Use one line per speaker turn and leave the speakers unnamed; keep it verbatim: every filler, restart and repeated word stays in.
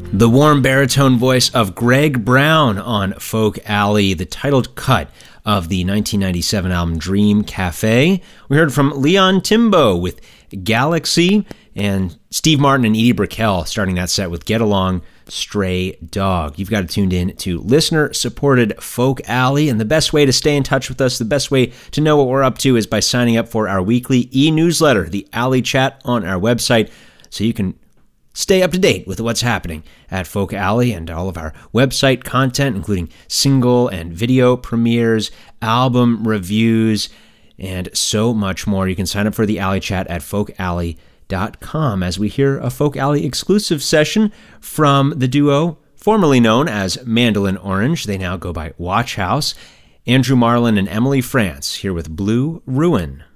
The warm baritone voice of Greg Brown on Folk Alley, the titled cut of the nineteen ninety-seven album Dream Cafe. We heard from Leon Timbo with Galaxy, and Steve Martin and Edie Brickell starting that set with Get Along, Stray Dog. You've got it tuned in to listener-supported Folk Alley, and the best way to stay in touch with us, the best way to know what we're up to is by signing up for our weekly e-newsletter, the Alley Chat, on our website, so you can stay up to date with what's happening at Folk Alley and all of our website content, including single and video premieres, album reviews, and so much more. You can sign up for the Alley Chat at folk alley dot com as we hear a Folk Alley exclusive session from the duo formerly known as Mandolin Orange. They now go by Watch House. Andrew Marlin and Emily France here with Blue Ruin.